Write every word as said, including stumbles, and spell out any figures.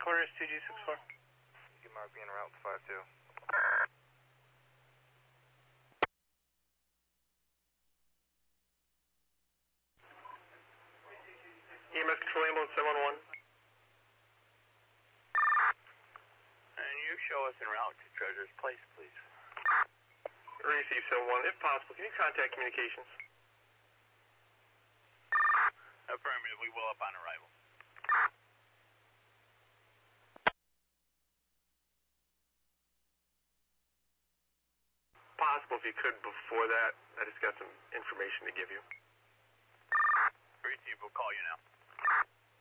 headquarters, two G six four. You mark being route five two. E M S control ambulance seven one one. And you show us en route to Treasure's Place, please. Receive seven one. If possible, can you contact communications? Affirmative, we will up on arrival. Possible if you could before that. I just got some information to give you. Receive, we'll call you now.